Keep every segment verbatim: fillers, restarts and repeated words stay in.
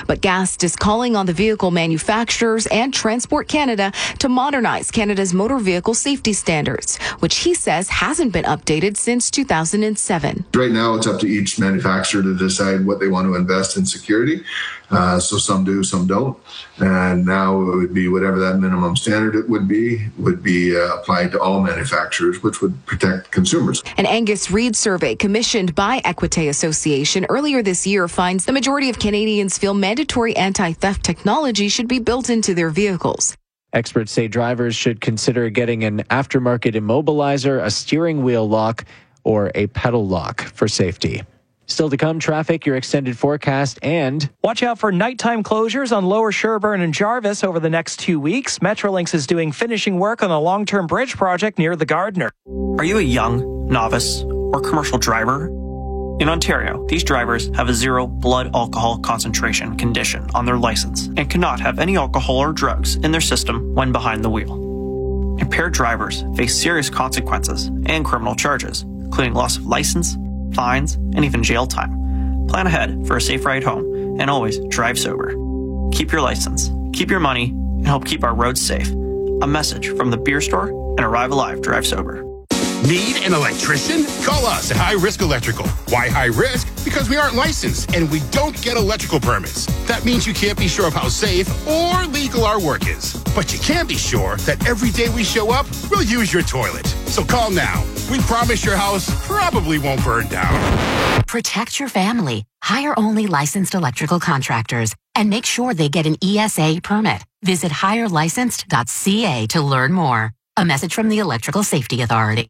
But Gast is calling on the vehicle manufacturers and Transport Canada to modernize Canada's motor vehicle safety standards, which he says hasn't been updated since two thousand seven. Right now, it's up to each manufacturer to decide what they want to invest in security. Uh, so some do, some don't. And now it would be whatever that minimum standard it would be, would be uh, applied to all manufacturers, which would protect consumers. An Angus Reid survey commissioned by Equite Association earlier this year finds the majority of Canadians feel mandatory anti-theft technology should be built into their vehicles. Experts say drivers should consider getting an aftermarket immobilizer, a steering wheel lock, or a pedal lock for safety. Still to come, traffic, your extended forecast, and watch out for nighttime closures on Lower Sherbourne and Jarvis over the next two weeks. Metrolinx is doing finishing work on a long-term bridge project near the Gardiner. Are you a young, novice, or commercial driver? In Ontario, these drivers have a zero blood alcohol concentration condition on their license and cannot have any alcohol or drugs in their system when behind the wheel. Impaired drivers face serious consequences and criminal charges, including loss of license, fines, and even jail time. Plan ahead for a safe ride home and always drive sober. Keep your license, keep your money, and help keep our roads safe. A message from the beer store and Arrive Alive Drive Sober. Need an electrician? Call us at High Risk Electrical. Why high risk? Because we aren't licensed and we don't get electrical permits. That means you can't be sure of how safe or legal our work is. But you can be sure that every day we show up, we'll use your toilet. So call now. We promise your house probably won't burn down. Protect your family. Hire only licensed electrical contractors and make sure they get an E S A permit. Visit hire licensed dot c a to learn more. A message from the Electrical Safety Authority.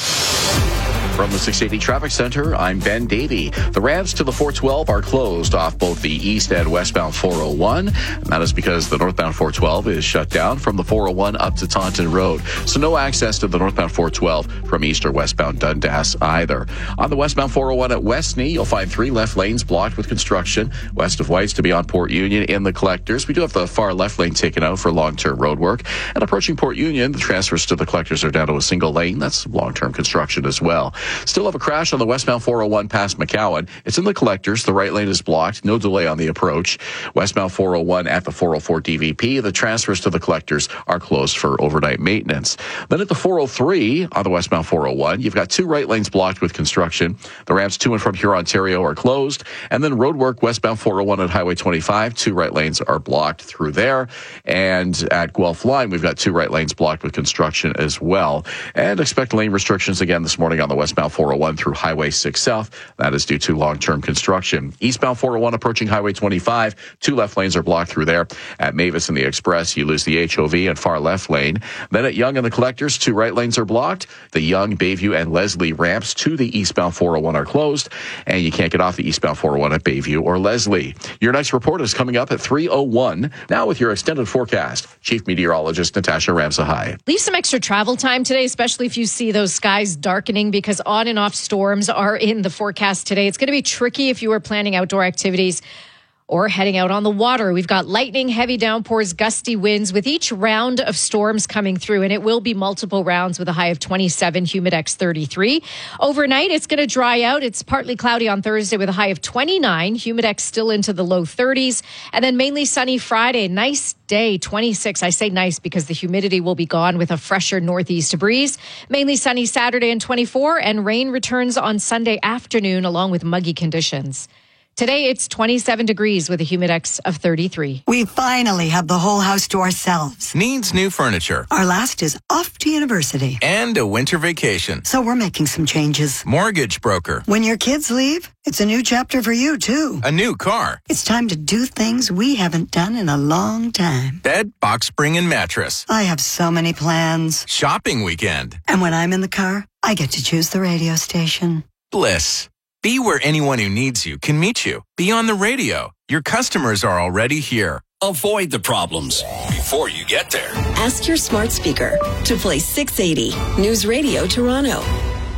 From the six eighty Traffic Center, I'm Ben Davey. The ramps to the four twelve are closed off both the east and westbound four oh one. And that is because the northbound four twelve is shut down from the four oh one up to Taunton Road. So no access to the northbound four twelve from east or westbound Dundas either. On the westbound four oh one at Westney, you'll find three left lanes blocked with construction. West of Whites to beyond Port Union in the collectors. We do have the far left lane taken out for long-term road work. And approaching Port Union, the transfers to the collectors are down to a single lane. That's long-term construction as well. Still have a crash on the westbound four oh one past McCowan. It's in the collectors. The right lane is blocked. No delay on the approach. Westbound four oh one at the four oh four D V P. The transfers to the collectors are closed for overnight maintenance. Then at the four oh three on the westbound four oh one, you've got two right lanes blocked with construction. The ramps to and from Huron, Ontario are closed. And then road work westbound four oh one at Highway twenty-five. Two right lanes are blocked through there. And at Guelph Line, we've got two right lanes blocked with construction as well. And expect lane restrictions again this morning on the westbound four oh one through Highway six South. That is due to long-term construction. Eastbound four oh one approaching Highway twenty-five. Two left lanes are blocked through there. At Mavis and the Express, you lose the H O V and far left lane. Then at Yonge and the Collectors, two right lanes are blocked. The Yonge, Bayview, and Leslie ramps to the eastbound four oh one are closed. And you can't get off the eastbound four oh one at Bayview or Leslie. Your next report is coming up at three oh one. Now with your extended forecast, Chief Meteorologist Natasha Ramsahai. Leave some extra travel time today, especially if you see those skies darkening, because on and off storms are in the forecast today. It's going to be tricky if you are planning outdoor activities or heading out on the water. We've got lightning, heavy downpours, gusty winds with each round of storms coming through, and it will be multiple rounds with a high of twenty-seven, Humidex thirty-three. Overnight, it's going to dry out. It's partly cloudy on Thursday with a high of twenty-nine, Humidex still into the low thirties, and then mainly sunny Friday. Nice day, twenty-six. I say nice because the humidity will be gone with a fresher northeast breeze. Mainly sunny Saturday and twenty-four, and rain returns on Sunday afternoon along with muggy conditions. Today, it's twenty-seven degrees with a Humidex of thirty-three. We finally have the whole house to ourselves. Needs new furniture. Our last is off to university. And a winter vacation. So we're making some changes. Mortgage broker. When your kids leave, it's a new chapter for you, too. A new car. It's time to do things we haven't done in a long time. Bed, box spring, and mattress. I have so many plans. Shopping weekend. And when I'm in the car, I get to choose the radio station. Bliss. Be where anyone who needs you can meet you. Be on the radio. Your customers are already here. Avoid the problems before you get there. Ask your smart speaker to play six eighty News Radio Toronto.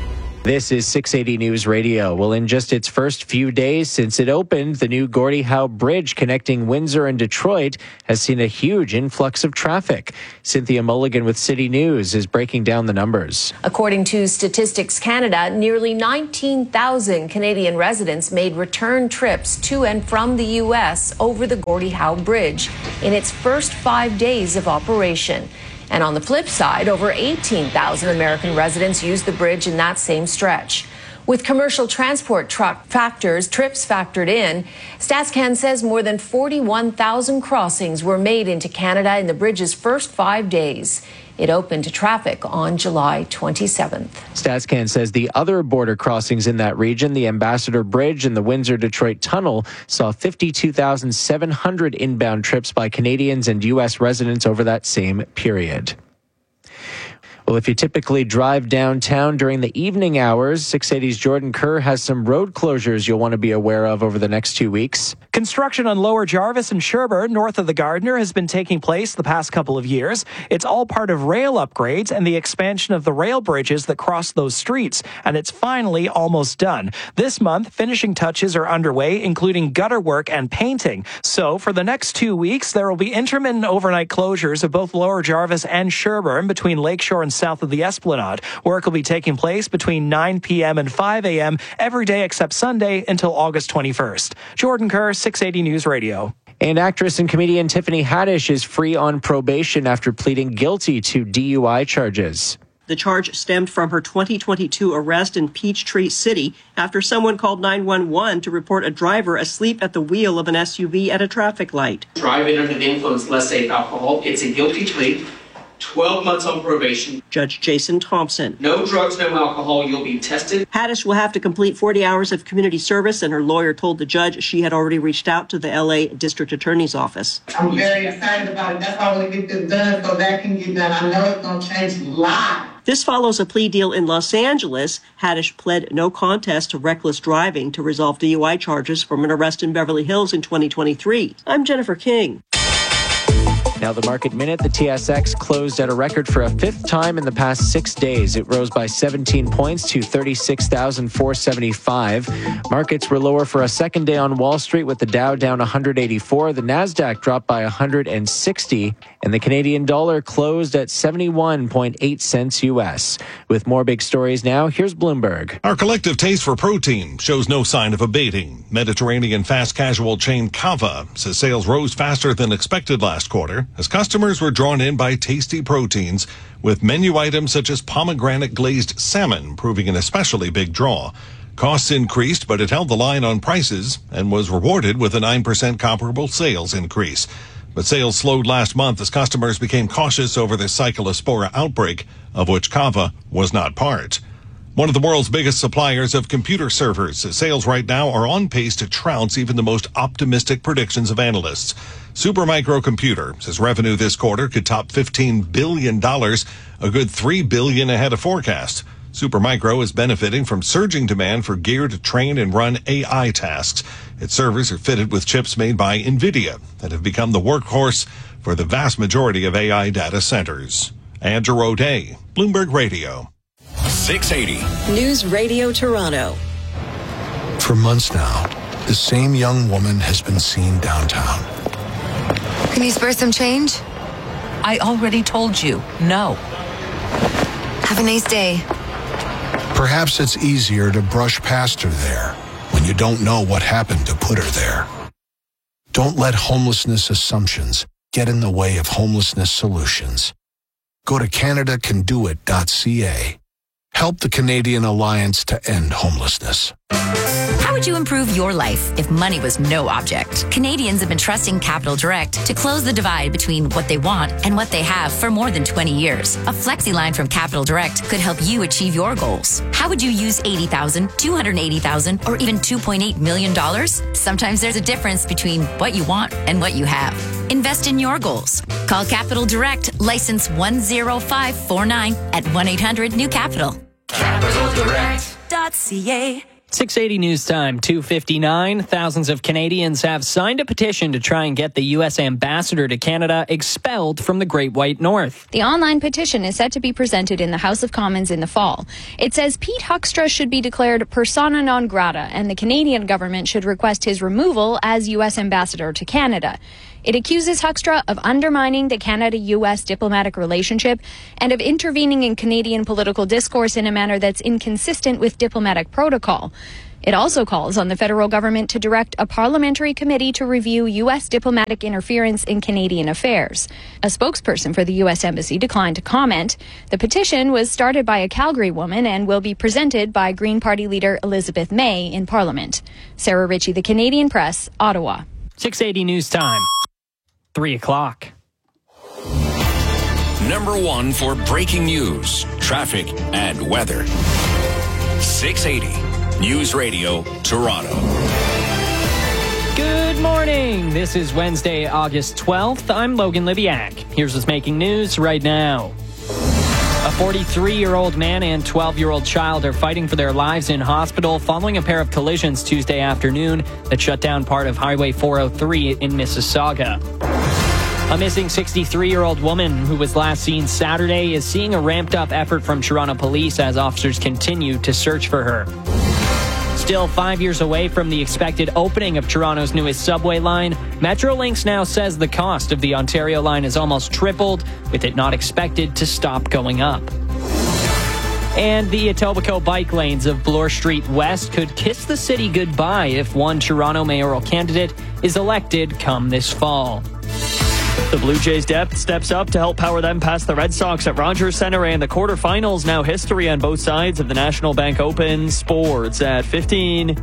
This is six eighty News Radio. Well, in just its first few days since it opened, the new Gordie Howe Bridge connecting Windsor and Detroit has seen a huge influx of traffic. Cynthia Mulligan with City News is breaking down the numbers. According to Statistics Canada, nearly nineteen thousand Canadian residents made return trips to and from the U S over the Gordie Howe Bridge in its first five days of operation. And on the flip side, over eighteen thousand American residents used the bridge in that same stretch. With commercial transport truck factors, trips factored in, StatsCan says more than forty-one thousand crossings were made into Canada in the bridge's first five days. It opened to traffic on July twenty-seventh. StatsCan says the other border crossings in that region, the Ambassador Bridge and the Windsor-Detroit Tunnel, saw fifty-two thousand seven hundred inbound trips by Canadians and U S residents over that same period. Well, if you typically drive downtown during the evening hours, six eighty's Jordan Kerr has some road closures you'll want to be aware of over the next two weeks. Construction on Lower Jarvis and Sherbourne, north of the Gardiner, has been taking place the past couple of years. It's all part of rail upgrades and the expansion of the rail bridges that cross those streets, and it's finally almost done. This month, finishing touches are underway, including gutter work and painting. So, for the next two weeks, there will be intermittent overnight closures of both Lower Jarvis and Sherbourne between Lakeshore and south of the Esplanade. Work will be taking place between nine p.m. and five a.m. every day except Sunday until August twenty-first. Jordan Kerr, six eighty News Radio. And actress and comedian Tiffany Haddish is free on probation after pleading guilty to D U I charges. The charge stemmed from her twenty twenty-two arrest in Peachtree City after someone called nine one one to report a driver asleep at the wheel of an S U V at a traffic light. Driving under the influence, let's say alcohol, it's a guilty plea. twelve months on probation. Judge Jason Thompson. No drugs, no alcohol. You'll be tested. Haddish will have to complete forty hours of community service, and her lawyer told the judge she had already reached out to the L A District Attorney's Office. I'm very excited about it. That's why I want to get this done so that can get done. I know it's going to change a lot. This follows a plea deal in Los Angeles. Haddish pled no contest to reckless driving to resolve D U I charges from an arrest in Beverly Hills in twenty twenty-three. I'm Jennifer King. Now the market minute, the T S X closed at a record for a fifth time in the past six days. It rose by seventeen points to thirty-six thousand four hundred seventy-five. Markets were lower for a second day on Wall Street with the Dow down one hundred eighty-four. The Nasdaq dropped by one hundred sixty. And the Canadian dollar closed at seventy-one point eight cents U S. With more big stories now, here's Bloomberg. Our collective taste for protein shows no sign of abating. Mediterranean fast casual chain Cava says sales rose faster than expected last quarter as customers were drawn in by tasty proteins, with menu items such as pomegranate glazed salmon proving an especially big draw. Costs increased, but it held the line on prices and was rewarded with a nine percent comparable sales increase. But sales slowed last month as customers became cautious over the Cyclospora outbreak, of which Cava was not part. One of the world's biggest suppliers of computer servers says sales right now are on pace to trounce even the most optimistic predictions of analysts. Supermicro Computer says revenue this quarter could top fifteen billion dollars, a good three billion dollars ahead of forecast. Supermicro is benefiting from surging demand for gear to train and run A I tasks. Its servers are fitted with chips made by NVIDIA that have become the workhorse for the vast majority of A I data centers. Andrew O'Day, Bloomberg Radio. six eighty News Radio Toronto. For months now, the same young woman has been seen downtown. Can you spare some change? I already told you, no. Have a nice day. Perhaps it's easier to brush past her there when you don't know what happened to put her there. Don't let homelessness assumptions get in the way of homelessness solutions. Go to canada can do it dot c a. Help the Canadian Alliance to End Homelessness. How would you improve your life if money was no object? Canadians have been trusting Capital Direct to close the divide between what they want and what they have for more than twenty years. A flexi line from Capital Direct could help you achieve your goals. How would you use eighty thousand dollars, two hundred eighty thousand dollars, or even two point eight million dollars? Sometimes there's a difference between what you want and what you have. Invest in your goals. Call Capital Direct, license one zero five four nine at one eight hundred new capital. capital direct dot c a. six eighty News Time, two fifty-nine. Thousands of Canadians have signed a petition to try and get the U S ambassador to Canada expelled from the Great White North. The online petition is set to be presented in the House of Commons in the fall. It says Pete Huckstra should be declared persona non grata, and the Canadian government should request his removal as U S ambassador to Canada. It accuses Huckstra of undermining the Canada-U S diplomatic relationship and of intervening in Canadian political discourse in a manner that's inconsistent with diplomatic protocol. It also calls on the federal government to direct a parliamentary committee to review U S diplomatic interference in Canadian affairs. A spokesperson for the U S Embassy declined to comment. The petition was started by a Calgary woman and will be presented by Green Party leader Elizabeth May in Parliament. Sarah Ritchie, The Canadian Press, Ottawa. six eighty News Time. Three o'clock. Number one for breaking news, traffic, and weather. six eighty News Radio, Toronto. Good morning. This is Wednesday, August twelfth. I'm Logan Libiak. Here's what's making news right now. A forty-three-year-old man and twelve-year-old child are fighting for their lives in hospital following a pair of collisions Tuesday afternoon that shut down part of Highway four oh three in Mississauga. A missing sixty-three-year-old woman who was last seen Saturday is seeing a ramped-up effort from Toronto police as officers continue to search for her. Still five years away from the expected opening of Toronto's newest subway line, Metrolinx now says the cost of the Ontario line has almost tripled, with it not expected to stop going up. And the Etobicoke bike lanes of Bloor Street West could kiss the city goodbye if one Toronto mayoral candidate is elected come this fall. The Blue Jays depth steps up to help power them past the Red Sox at Rogers Centre, and the quarterfinals now history on both sides of the National Bank Open. Sports at fifteen.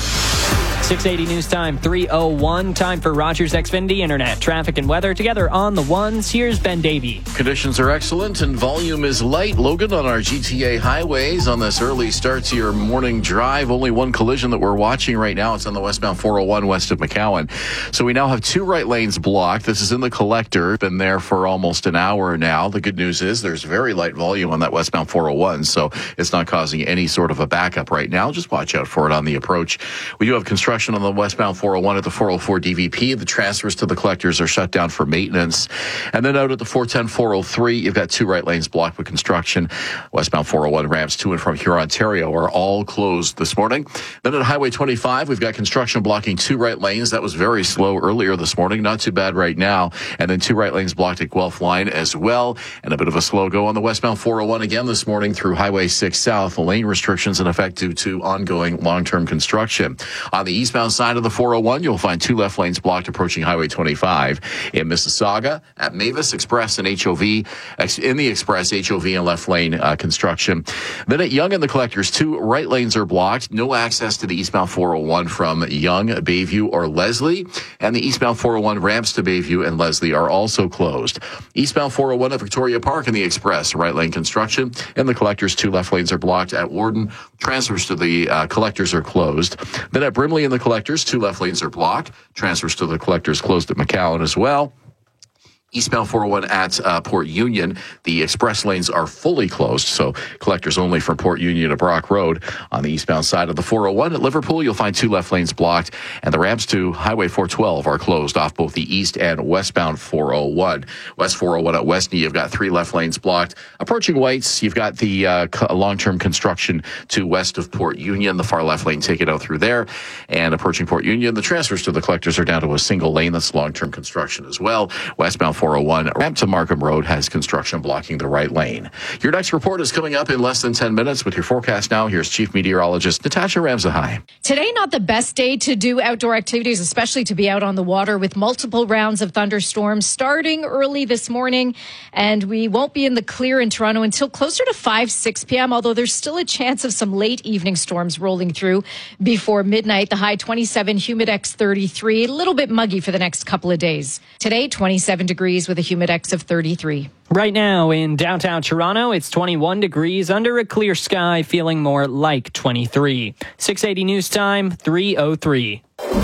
six eighty News Time, three oh one. Time for Rogers Xfinity Internet. Traffic and weather together on the ones. Here's Ben Davey. Conditions are excellent and volume is light. Logan, on our G T A highways on this early start to your morning drive. Only one collision that we're watching right now. It's on the westbound four oh one west of McCowan. So we now have two right lanes blocked. This is in the collector. Been there for almost an hour now. The good news is there's very light volume on that westbound four oh one, so it's not causing any sort of a backup right now. Just watch out for it on the approach. We do have construction on the westbound four oh one at the four oh four D V P. The transfers to the collectors are shut down for maintenance. And then out at the four ten, four oh three, you've got two right lanes blocked with construction. Westbound four oh one ramps to and from Huron, Ontario are all closed this morning. Then at Highway twenty-five, we've got construction blocking two right lanes. That was very slow earlier this morning. Not too bad right now. And then two right lanes blocked at Guelph Line as well. And a bit of a slow go on the westbound four oh one again this morning through Highway six South. Lane restrictions in effect due to ongoing long-term construction. On the eastbound side of the four oh one, you'll find two left lanes blocked approaching Highway twenty-five. In Mississauga, at Mavis Express and H O V, in the Express, H O V and left lane uh, construction. Then at Yonge and the Collectors, two right lanes are blocked. No access to the eastbound four oh one from Yonge, Bayview, or Leslie. And the eastbound four oh one ramps to Bayview and Leslie are also closed. Eastbound four oh one at Victoria Park in the Express, right lane construction. In the Collectors, two left lanes are blocked. At Warden, transfers to the uh, Collectors are closed. Then at Brimley and the Collectors, two left lanes are blocked. Transfers to the Collectors closed at McCowan as well. Eastbound four oh one at uh, Port Union, the express lanes are fully closed, so collectors only from Port Union to Brock Road. On the eastbound side of the four oh one at Liverpool, you'll find two left lanes blocked, and the ramps to Highway four twelve are closed off both the east and westbound four oh one. West four oh one at Westney, you've got three left lanes blocked. Approaching Whites, you've got the uh, long-term construction to west of Port Union, the far left lane, take it out through there. And approaching Port Union, the transfers to the collectors are down to a single lane. That's long-term construction as well. Westbound four oh one ramp to Markham Road has construction blocking the right lane. Your next report is coming up in less than ten minutes. With your forecast now, here's Chief Meteorologist Natasha Ramsahai. Today, not the best day to do outdoor activities, especially to be out on the water with multiple rounds of thunderstorms starting early this morning. And we won't be in the clear in Toronto until closer to five, six p.m., although there's still a chance of some late evening storms rolling through before midnight. The high twenty-seven, humidex thirty-three, a little bit muggy for the next couple of days. Today, twenty-seven degrees with a humidex of thirty-three. Right now in downtown Toronto, it's twenty-one degrees under a clear sky, feeling more like twenty-three. six eighty News Time, three oh three.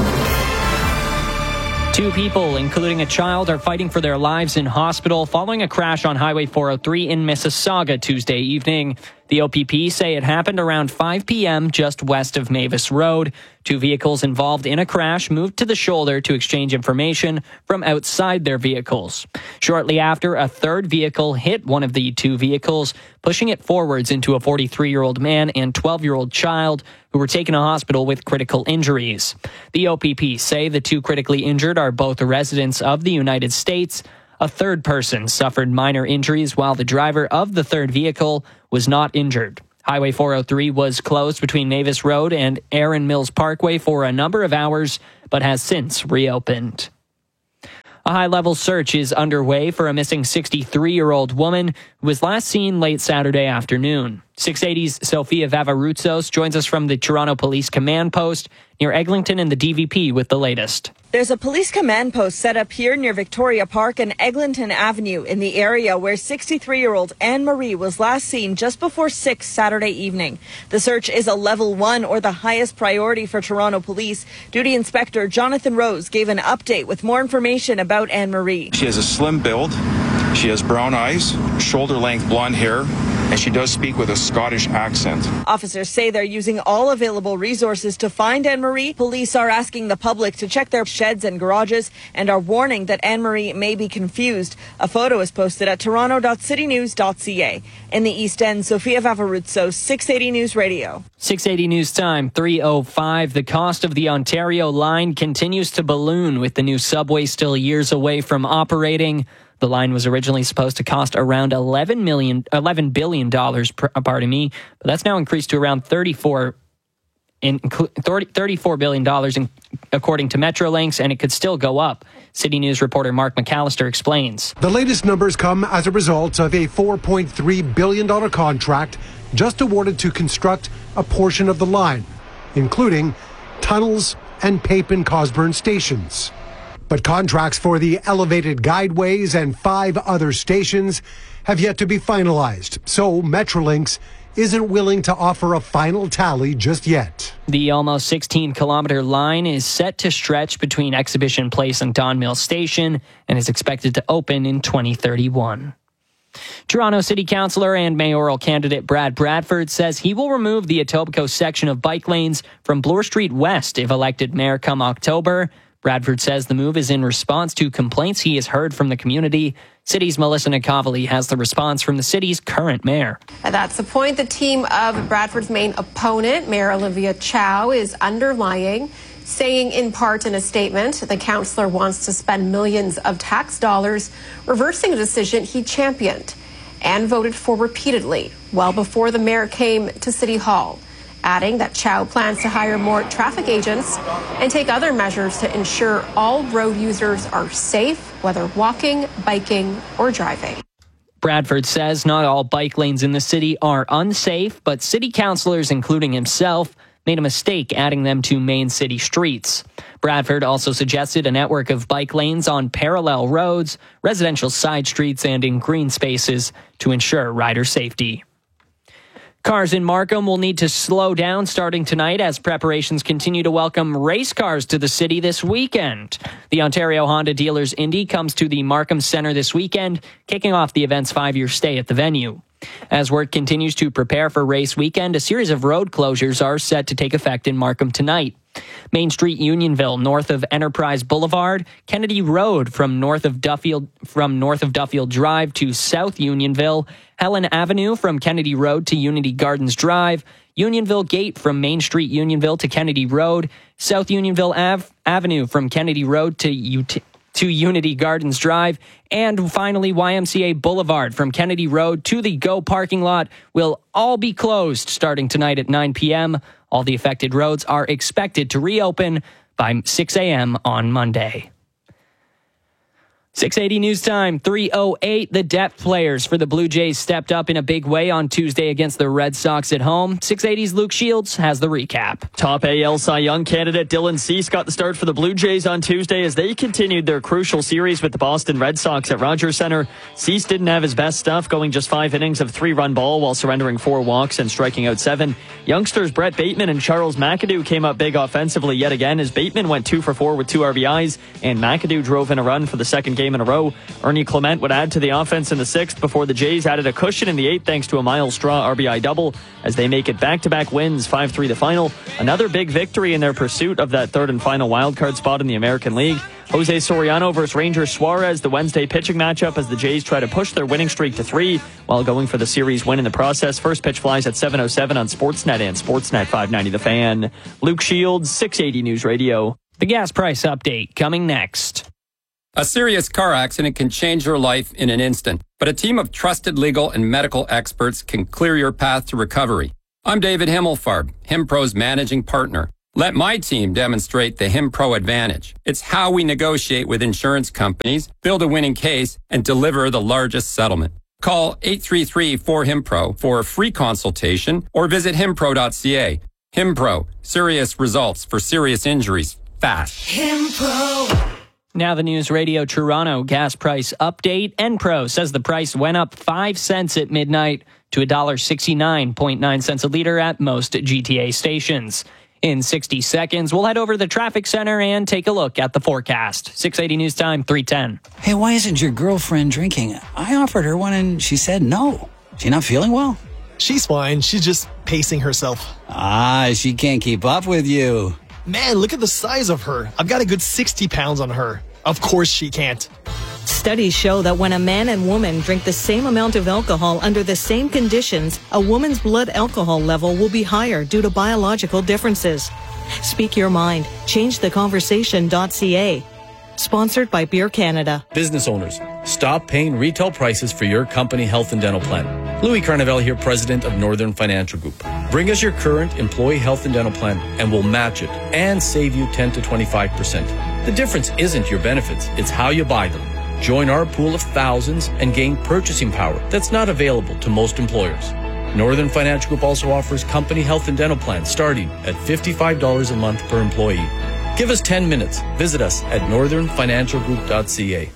Two people, including a child, are fighting for their lives in hospital following a crash on Highway four oh three in Mississauga Tuesday evening. The O P P say it happened around five p.m. just west of Mavis Road. Two vehicles involved in a crash moved to the shoulder to exchange information from outside their vehicles. Shortly after, a third vehicle hit one of the two vehicles, pushing it forwards into a forty-three-year-old man and twelve-year-old child who were taken to hospital with critical injuries. The O P P say the two critically injured are both residents of the United States. A third person suffered minor injuries while the driver of the third vehicle was not injured. Highway four oh three was closed between Mavis Road and Erin Mills Parkway for a number of hours, but has since reopened. A high-level search is underway for a missing sixty-three-year-old woman who was last seen late Saturday afternoon. six eighty's Sofia Vavaroutsos joins us from the Toronto Police Command Post near Eglinton and the D V P with the latest. There's a police command post set up here near Victoria Park and Eglinton Avenue in the area where sixty-three-year-old Anne Marie was last seen just before six Saturday evening. The search is a level one or the highest priority for Toronto Police. Duty Inspector Jonathan Rose gave an update with more information about Anne Marie. She has a slim build. She has brown eyes, shoulder-length blonde hair, and she does speak with a Scottish accent. Officers say they're using all available resources to find Anne-Marie. Police are asking the public to check their sheds and garages and are warning that Anne-Marie may be confused. A photo is posted at toronto dot city news dot c a. In the East End, Sofia Vavaroutsos, six eighty News Radio. six eighty News Time, three oh five. The cost of the Ontario line continues to balloon with the new subway still years away from operating. The line was originally supposed to cost around eleven million, eleven billion dollars, pardon me, but that's now increased to around thirty-four, in, thirty-four billion dollars in, according to Metrolinx, and it could still go up. City News reporter Mark McAllister explains. The latest numbers come as a result of a four point three billion dollars contract just awarded to construct a portion of the line, including tunnels and Pape and Cosburn stations. But contracts for the elevated guideways and five other stations have yet to be finalized. So Metrolinx isn't willing to offer a final tally just yet. The almost sixteen-kilometer line is set to stretch between Exhibition Place and Don Mills Station and is expected to open in twenty thirty-one. Toronto City Councillor and mayoral candidate Brad Bradford says he will remove the Etobicoke section of bike lanes from Bloor Street West if elected mayor come October. Bradford says the move is in response to complaints he has heard from the community. City's Melissa Nicavoli has the response from the city's current mayor. That's the point the team of Bradford's main opponent, Mayor Olivia Chow, is underlying, saying in part in a statement the councillor wants to spend millions of tax dollars reversing a decision he championed and voted for repeatedly well before the mayor came to City Hall, adding that Chow plans to hire more traffic agents and take other measures to ensure all road users are safe, whether walking, biking, or driving. Bradford says not all bike lanes in the city are unsafe, but city councillors, including himself, made a mistake adding them to main city streets. Bradford also suggested a network of bike lanes on parallel roads, residential side streets, and in green spaces to ensure rider safety. Cars in Markham will need to slow down starting tonight as preparations continue to welcome race cars to the city this weekend. The Ontario Honda Dealers Indy comes to the Markham Centre this weekend, kicking off the event's five-year stay at the venue. As work continues to prepare for race weekend, a series of road closures are set to take effect in Markham tonight. Main Street Unionville, north of Enterprise Boulevard, Kennedy Road from north of Duffield from north of Duffield Drive to South Unionville, Helen Avenue from Kennedy Road to Unity Gardens Drive, Unionville Gate from Main Street Unionville to Kennedy Road, South Unionville Ave- Avenue from Kennedy Road to U T- to Unity Gardens Drive, and finally Y M C A Boulevard from Kennedy Road to the Go parking lot will all be closed starting tonight at nine p.m. All the affected roads are expected to reopen by six a.m. on Monday. six eighty News Time, three oh eight. The depth players for the Blue Jays stepped up in a big way on Tuesday against the Red Sox at home. six eighty's Luke Shields has the recap. Top A L Cy Young candidate Dylan Cease got the start for the Blue Jays on Tuesday as they continued their crucial series with the Boston Red Sox at Rogers Center. Cease didn't have his best stuff, going just five innings of three-run ball while surrendering four walks and striking out seven. Youngsters Brett Bateman and Charles McAdoo came up big offensively yet again as Bateman went two for four with two R B Is and McAdoo drove in a run for the second game game in a row. Ernie Clement would add to the offense in the sixth before the Jays added a cushion in the eighth thanks to a Miles Straw R B I double as they make it back-to-back wins, five three the final. Another big victory in their pursuit of that third and final wildcard spot in the American League. Jose Soriano versus Ranger Suarez, the Wednesday pitching matchup as the Jays try to push their winning streak to three while going for the series win in the process. First pitch flies at seven oh seven on Sportsnet and Sportsnet five ninety The Fan. Luke Shields, six eighty News Radio. The gas price update coming next. A serious car accident can change your life in an instant, but a team of trusted legal and medical experts can clear your path to recovery. I'm David Himmelfarb, HimPro's managing partner. Let my team demonstrate the HimPro advantage. It's how we negotiate with insurance companies, build a winning case, and deliver the largest settlement. Call eight three three four HimPro for a free consultation or visit himpro dot c a. HimPro, serious results for serious injuries, fast. HimPro. Now the News Radio Toronto gas price update. Enpro says the price went up five cents at midnight to one dollar sixty-nine point nine cents a liter at most G T A stations. In sixty seconds, we'll head over to the traffic center and take a look at the forecast. six eighty News Time, three ten. Hey, why isn't your girlfriend drinking? I offered her one and she said no. She not feeling well? She's fine. She's just pacing herself. Ah, she can't keep up with you. Man, look at the size of her. I've got a good sixty pounds on her. Of course she can't. Studies show that when a man and woman drink the same amount of alcohol under the same conditions, a woman's blood alcohol level will be higher due to biological differences. Speak your mind. change the conversation dot c a. Sponsored by Beer Canada. Business owners, stop paying retail prices for your company health and dental plan. Louis Carnevale here, president of Northern Financial Group. Bring us your current employee health and dental plan and we'll match it and save you ten to twenty-five percent. The difference isn't your benefits, it's how you buy them. Join our pool of thousands and gain purchasing power that's not available to most employers. Northern Financial Group also offers company health and dental plans starting at fifty-five dollars a month per employee. Give us ten minutes. Visit us at northern financial group dot c a.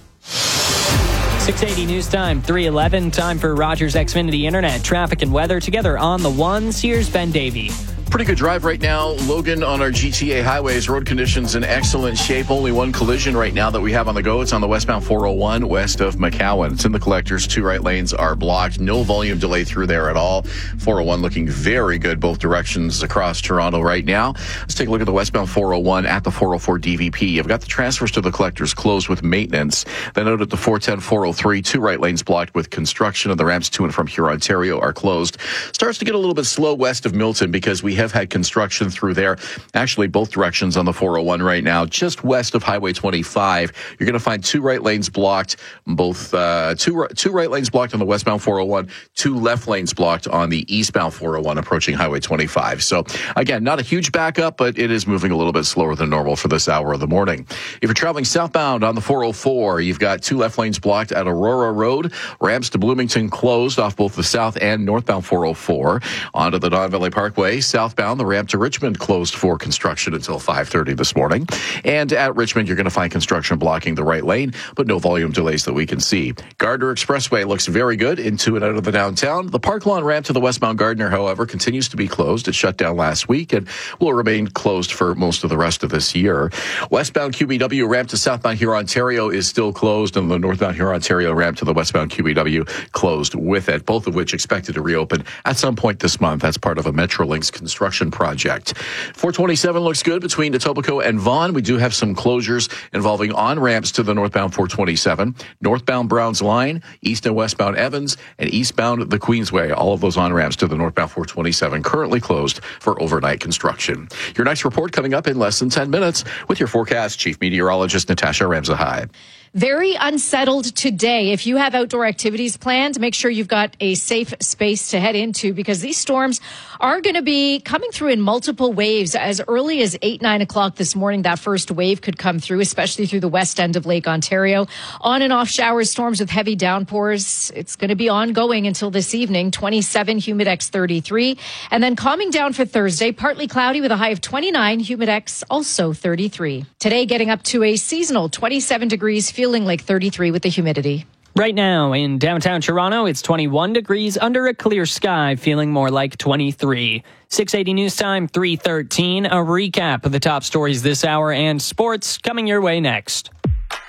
six eighty News Time, three eleven. Time for Rogers Xfinity Internet, traffic and weather together on the ones. Here's Ben Davey. Pretty good drive right now, Logan, on our G T A highways. Road conditions in excellent shape. Only one collision right now that we have on the go. It's on the westbound four oh one west of McCowan. It's in the collectors. Two right lanes are blocked. No volume delay through there at all. four oh one looking very good both directions across Toronto right now. Let's take a look at the westbound four oh one at the four oh four D V P. You've got the transfers to the collectors closed with maintenance. Then out at the four ten four oh three, two right lanes blocked with construction, and the ramps to and from Huron, Ontario are closed. Starts to get a little bit slow west of Milton because we have had construction through there. Actually, both directions on the four oh one right now. Just west of Highway twenty-five, you're going to find two right lanes blocked. Both uh, two two right lanes blocked on the westbound four oh one, two left lanes blocked on the eastbound four oh one approaching Highway twenty-five. So again, not a huge backup, but it is moving a little bit slower than normal for this hour of the morning. If you're traveling southbound on the four oh four, you've got two left lanes blocked at Aurora Road. Ramps to Bloomington closed off both the south and northbound four oh four. Onto the Don Valley Parkway, southbound, the ramp to Richmond closed for construction until five thirty this morning. And at Richmond, you're going to find construction blocking the right lane, but no volume delays that we can see. Gardner Expressway looks very good into and out of the downtown. The Park Lawn ramp to the westbound Gardner, however, continues to be closed. It shut down last week and will remain closed for most of the rest of this year. Westbound Q B W ramp to southbound Huron, Ontario is still closed, and the northbound Huron, Ontario ramp to the westbound Q B W closed with it, both of which expected to reopen at some point this month. That's part of a Metrolinx construction project. four twenty-seven looks good between Etobicoke and Vaughan. We do have some closures involving on-ramps to the northbound four twenty-seven, northbound Browns Line, east and westbound Evans, and eastbound the Queensway. All of those on-ramps to the northbound four twenty-seven currently closed for overnight construction. Your next report coming up in less than ten minutes with your forecast, Chief Meteorologist Natasha Ramzahai. Very unsettled today. If you have outdoor activities planned, make sure you've got a safe space to head into because these storms are going to be coming through in multiple waves. As early as eight, nine o'clock this morning, that first wave could come through, especially through the west end of Lake Ontario. On and off showers, storms with heavy downpours. It's going to be ongoing until this evening, twenty-seven, Humidex thirty-three. And then calming down for Thursday, partly cloudy with a high of twenty-nine, Humidex also thirty-three. Today getting up to a seasonal twenty-seven degrees, feeling like thirty-three with the humidity. Right now in downtown Toronto, it's twenty-one degrees under a clear sky, feeling more like twenty-three. six eighty News Time, three thirteen. A recap of the top stories this hour and sports coming your way next.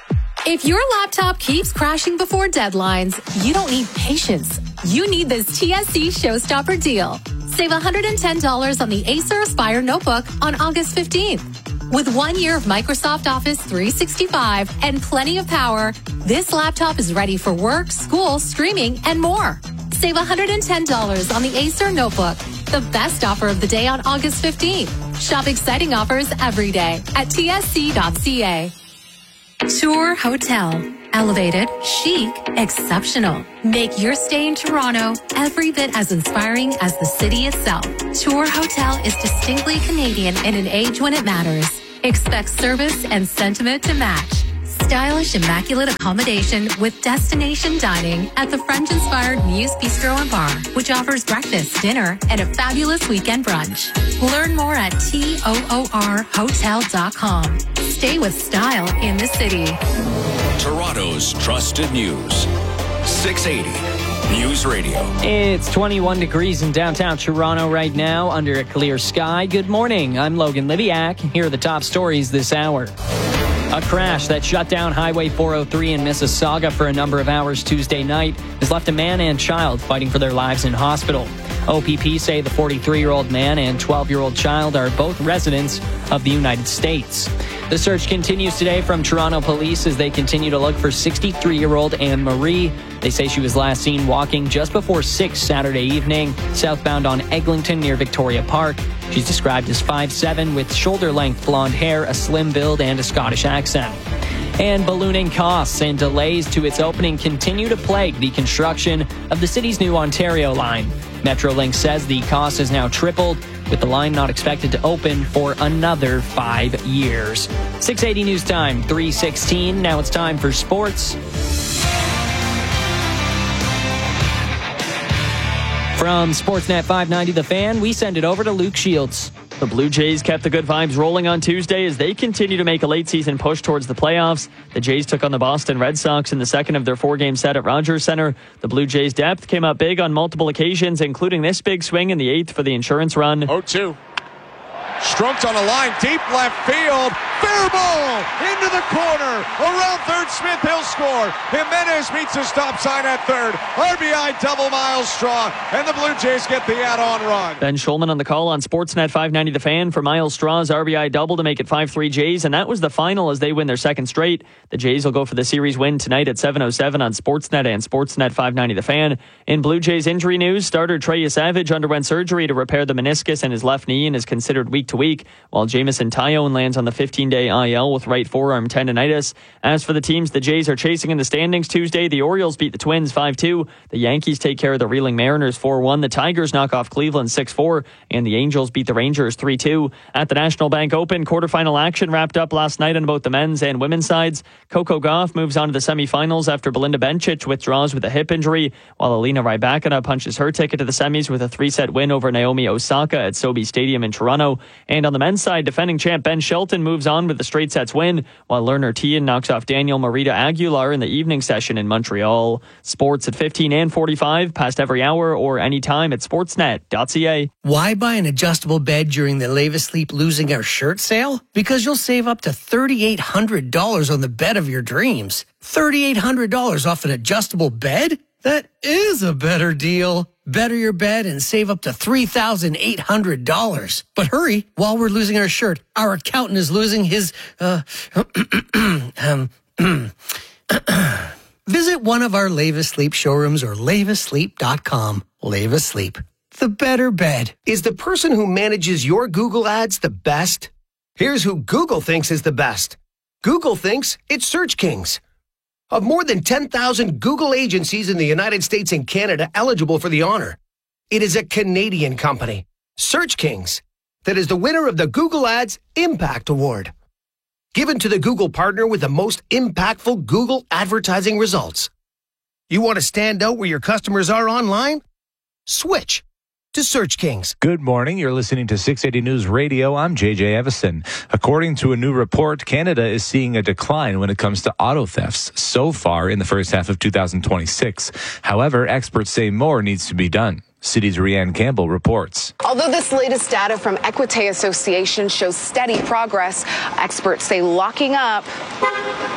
If your laptop keeps crashing before deadlines, you don't need patience. You need this T S C Showstopper deal. Save one hundred ten dollars on the Acer Aspire notebook on August fifteenth. With one year of Microsoft Office three sixty-five and plenty of power, this laptop is ready for work, school, streaming, and more. Save one hundred ten dollars on the Acer notebook. The best offer of the day on August fifteenth. Shop exciting offers every day at T S C dot C A. Tour Hotel. Elevated, chic, exceptional. Make your stay in Toronto every bit as inspiring as the city itself. Tour Hotel is distinctly Canadian in an age when it matters. Expect service and sentiment to match. Stylish, immaculate accommodation with destination dining at the French-inspired Muse Bistro and Bar, which offers breakfast, dinner, and a fabulous weekend brunch. Learn more at toor hotel dot com. Stay with style in the city. Toronto's trusted news. six eighty News Radio. It's twenty-one degrees in downtown Toronto right now under a clear sky. Good morning. I'm Logan Liviak. Here are the top stories this hour. A crash that shut down Highway four oh three in Mississauga for a number of hours Tuesday night has left a man and child fighting for their lives in hospital. O P P say the forty-three-year-old man and twelve-year-old child are both residents of the United States. The search continues today from Toronto police as they continue to look for sixty-three-year-old Anne Marie. They say she was last seen walking just before six Saturday evening, southbound on Eglinton near Victoria Park. She's described as five seven with shoulder-length blonde hair, a slim build, and a Scottish accent. And ballooning costs and delays to its opening continue to plague the construction of the city's new Ontario line. Metrolink says the cost has now tripled, with the line not expected to open for another five years. six eighty News Time, three sixteen. Now it's time for sports. From Sportsnet five ninety The Fan, we send it over to Luke Shields. The Blue Jays kept the good vibes rolling on Tuesday as they continue to make a late-season push towards the playoffs. The Jays took on the Boston Red Sox in the second of their four-game set at Rogers Centre. The Blue Jays' depth came up big on multiple occasions, including this big swing in the eighth for the insurance run. oh two. Strunks on a line, deep left field. Fair ball into the corner. Around third, Smith, he'll score. Jimenez meets a stop sign at third. R B I double Miles Straw, and the Blue Jays get the add-on run. Ben Schulman on the call on Sportsnet five ninety The Fan for Miles Straw's R B I double to make it five three Jays, and that was the final as they win their second straight. The Jays will go for the series win tonight at seven oh seven on Sportsnet and Sportsnet five ninety The Fan. In Blue Jays injury news, starter Trey Savage underwent surgery to repair the meniscus in his left knee and is considered week to week, while Jamison Tyone lands on the fifteen-day I L with right forearm tendonitis. As for the teams the Jays are chasing in the standings Tuesday, the Orioles beat the Twins five two. The Yankees take care of the reeling Mariners four one. The Tigers knock off Cleveland six four. And the Angels beat the Rangers three two. At the National Bank Open, quarterfinal action wrapped up last night on both the men's and women's sides. Coco Gauff moves on to the semifinals after Belinda Bencic withdraws with a hip injury, while Alina Rybakina punches her ticket to the semis with a three-set win over Naomi Osaka at Sobe Stadium in Toronto. And on the men's side, defending champ Ben Shelton moves on with the straight sets win, while Lerner Tien knocks off Daniel Marita Aguilar in the evening session in Montreal. Sports at fifteen and forty-five, past every hour or anytime at sportsnet dot c a. Why buy an adjustable bed during the Leva Sleep Losing Our Shirt sale? Because you'll save up to three thousand eight hundred dollars on the bed of your dreams. three thousand eight hundred dollars off an adjustable bed? That is a better deal. Better your bed and save up to three thousand eight hundred dollars. But hurry, while we're losing our shirt, our accountant is losing his, uh, um, visit one of our Leva Sleep showrooms or leva sleep dot com. Leva Sleep. The better bed. Is the person who manages your Google ads the best? Here's who Google thinks is the best. Google thinks it's Search Kings. Of more than ten thousand Google agencies in the United States and Canada eligible for the honor, it is a Canadian company, Search Kings, that is the winner of the Google Ads Impact Award, given to the Google partner with the most impactful Google advertising results. You want to stand out where your customers are online? Switch to Search Kings. Good morning. You're listening to six eighty News Radio. I'm J J Evison. According to a new report, Canada is seeing a decline when it comes to auto thefts so far in the first half of two thousand twenty-six. However, experts say more needs to be done. City's Rianne Campbell reports. Although this latest data from Equite Association shows steady progress, experts say locking up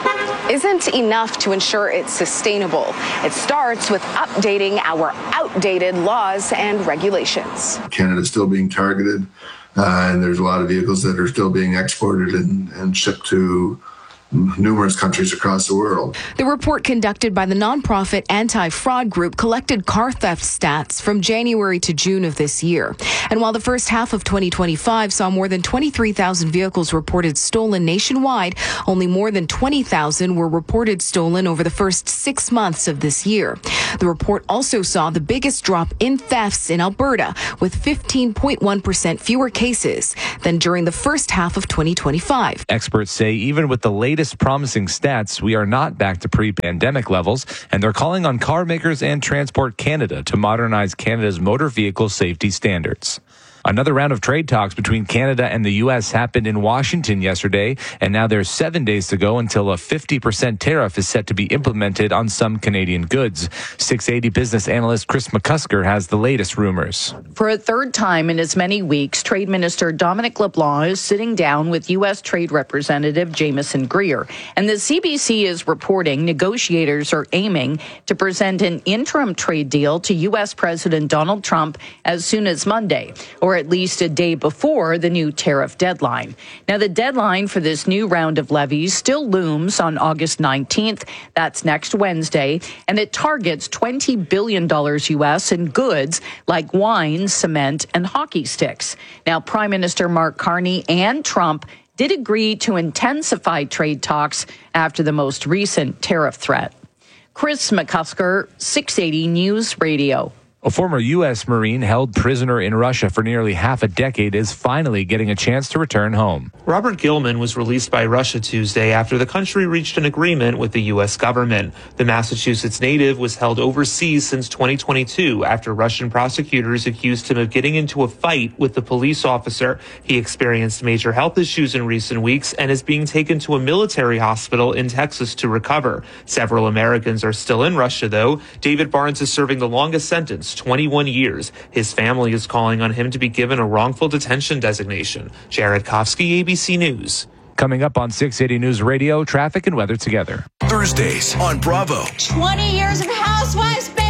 isn't enough to ensure it's sustainable. It starts with updating our outdated laws and regulations. Canada's still being targeted, uh, and there's a lot of vehicles that are still being exported and, and shipped to numerous countries across the world. The report conducted by the nonprofit anti-fraud group collected car theft stats from January to June of this year. And while the first half of twenty twenty-five saw more than twenty-three thousand vehicles reported stolen nationwide, only more than twenty thousand were reported stolen over the first six months of this year. The report also saw the biggest drop in thefts in Alberta, with fifteen point one percent fewer cases than during the first half of twenty twenty-five. Experts say even with the latest promising stats, we are not back to pre-pandemic levels, and they're calling on car makers and Transport Canada to modernize Canada's motor vehicle safety standards. Another round of trade talks between Canada and the U S happened in Washington yesterday, and now there's seven days to go until a fifty percent tariff is set to be implemented on some Canadian goods. six eighty business analyst Chris McCusker has the latest rumors. For a third time in as many weeks, Trade Minister Dominic LeBlanc is sitting down with U S Trade Representative Jameson Greer. And the C B C is reporting negotiators are aiming to present an interim trade deal to U S President Donald Trump as soon as Monday, or at least a day before the new tariff deadline. Now, the deadline for this new round of levies still looms on August nineteenth. That's next Wednesday, and it targets twenty billion dollars U S in goods like wine, cement, and hockey sticks. Now, Prime Minister Mark Carney and Trump did agree to intensify trade talks after the most recent tariff threat. Chris McCusker, six eighty News Radio. A former U S Marine held prisoner in Russia for nearly half a decade is finally getting a chance to return home. Robert Gilman was released by Russia Tuesday after the country reached an agreement with the U S government. The Massachusetts native was held overseas since twenty twenty-two after Russian prosecutors accused him of getting into a fight with the police officer. He experienced major health issues in recent weeks and is being taken to a military hospital in Texas to recover. Several Americans are still in Russia, though. David Barnes is serving the longest sentence, twenty-one years. His family is calling on him to be given a wrongful detention designation. Jared Kofsky, A B C News. Coming up on six eighty News Radio, traffic and weather together. Thursdays on Bravo. twenty years of Housewives, baby!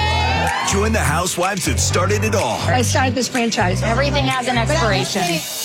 Join the housewives that started it all. I started this franchise. Everything has an expiration.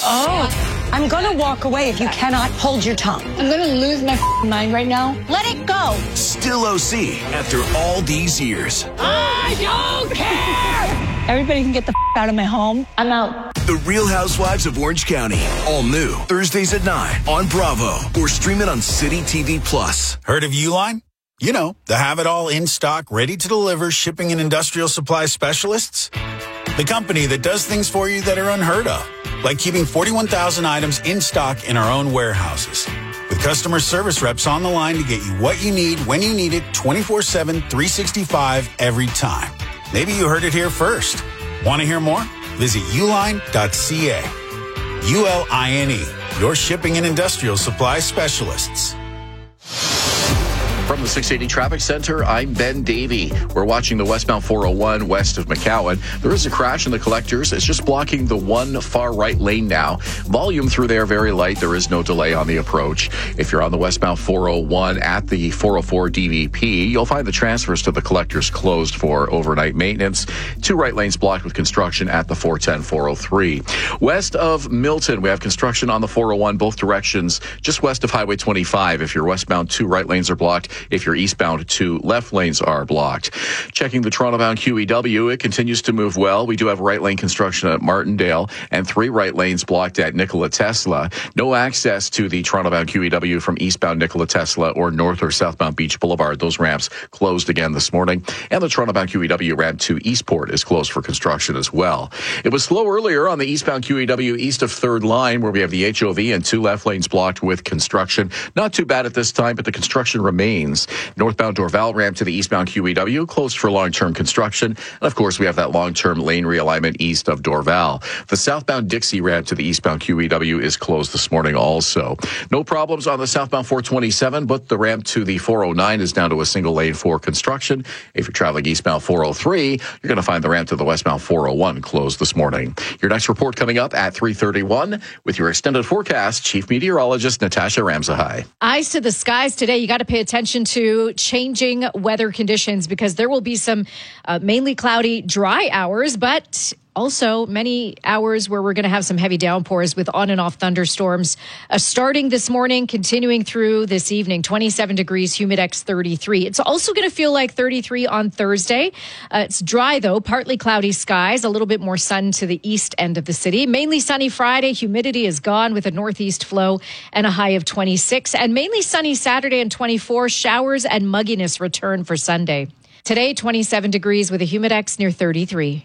Oh, I'm going to walk away if you cannot hold your tongue. I'm going to lose my mind right now. Let it go. Still O C after all these years. I don't care! Everybody can get the out of my home. I'm out. The Real Housewives of Orange County. All new. Thursdays at nine on Bravo. Or stream it on City T V Plus. Heard of Uline? You know, the have-it-all in-stock, ready-to-deliver shipping and industrial supply specialists. The company that does things for you that are unheard of. Like keeping forty-one thousand items in stock in our own warehouses. With customer service reps on the line to get you what you need, when you need it, twenty-four seven, three sixty-five, every time. Maybe you heard it here first. Want to hear more? Visit uline dot c a. U L I N E, your shipping and industrial supply specialists. From the six eighty Traffic Center, I'm Ben Davey. We're watching the westbound four oh one west of McCowan. There is a crash in the collectors. It's just blocking the one far right lane now. Volume through there very light. There is no delay on the approach. If you're on the westbound four oh one at the four oh four D V P, you'll find the transfers to the collectors closed for overnight maintenance. Two right lanes blocked with construction at the four ten, four oh three. West of Milton, we have construction on the four oh one, both directions, just west of Highway twenty-five. If you're westbound, two right lanes are blocked. If you're eastbound, two left lanes are blocked. Checking the Toronto-bound Q E W, it continues to move well. We do have right lane construction at Martindale and three right lanes blocked at Nikola Tesla. No access to the Toronto-bound Q E W from eastbound Nikola Tesla or north or southbound Beach Boulevard. Those ramps closed again this morning. And the Toronto-bound Q E W ramp to Eastport is closed for construction as well. It was slow earlier on the eastbound Q E W east of third line, where we have the H O V and two left lanes blocked with construction. Not too bad at this time, but the construction remains lanes. Northbound Dorval ramp to the eastbound Q E W closed for long-term construction. And of course, we have that long-term lane realignment east of Dorval. The southbound Dixie ramp to the eastbound Q E W is closed this morning also. No problems on the southbound four twenty-seven, but the ramp to the four oh nine is down to a single lane for construction. If you're traveling eastbound four oh three, you're going to find the ramp to the westbound four oh one closed this morning. Your next report coming up at three thirty-one with your extended forecast, Chief Meteorologist Natasha Ramsahai. Eyes to the skies today. You got to pay attention to changing weather conditions because there will be some uh, mainly cloudy, dry hours, but also many hours where we're going to have some heavy downpours with on and off thunderstorms uh, starting this morning, continuing through this evening. twenty-seven degrees, Humidex thirty-three. It's also going to feel like thirty-three on Thursday. Uh, it's dry, though, partly cloudy skies, a little bit more sun to the east end of the city. Mainly sunny Friday. Humidity is gone with a northeast flow and a high of twenty-six. And mainly sunny Saturday and twenty-four. Showers and mugginess return for Sunday. Today, twenty-seven degrees with a Humidex near thirty-three.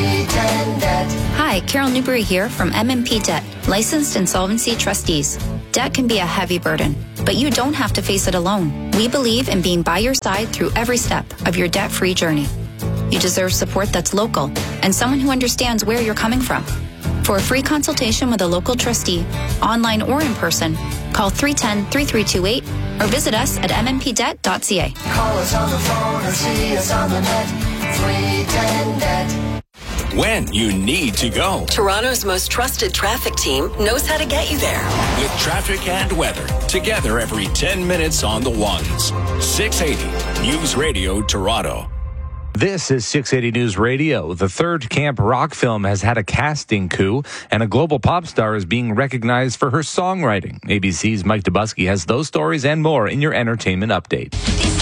Hi, Carol Newberry here from M and P Debt, licensed insolvency trustees. Debt can be a heavy burden, but you don't have to face it alone. We believe in being by your side through every step of your debt-free journey. You deserve support that's local and someone who understands where you're coming from. For a free consultation with a local trustee, online or in person, call three one zero, three three two eight or visit us at m n p debt dot c a. Call us on the phone or see us on the net. three ten debt. When you need to go. Toronto's most trusted traffic team knows how to get you there. With traffic and weather, together every ten minutes on the ones. six eighty News Radio Toronto. This is six eighty News Radio. The third Camp Rock film has had a casting coup, and a global pop star is being recognized for her songwriting. A B C's Mike Dubusky has those stories and more in your entertainment update.